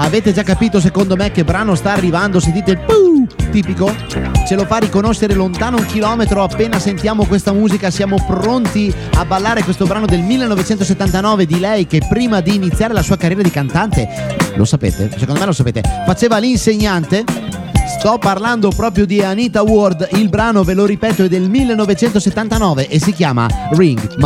Avete già capito secondo me che brano sta arrivando? Sentite il puh tipico? Ce lo fa riconoscere lontano 1 chilometro. Appena sentiamo questa musica siamo pronti a ballare questo brano del 1979 di lei che prima di iniziare la sua carriera di cantante, lo sapete? Secondo me lo sapete, faceva l'insegnante. Sto parlando proprio di Anita Ward. Il brano, ve lo ripeto, è del 1979 e si chiama Ring